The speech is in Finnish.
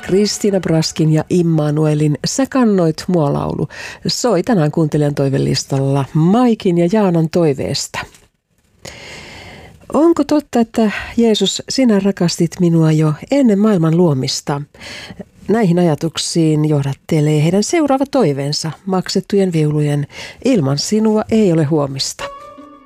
Kristiina Braskin ja Immanuelin Sä kannoit mua -laulu soi tänään kuuntelijan toivelistalla Maikin ja Jaanan toiveesta. Onko totta, että Jeesus, sinä rakastit minua jo ennen maailman luomista? Näihin ajatuksiin johdattelee heidän seuraava toiveensa, maksettujen viulujen Ilman sinua ei ole huomista.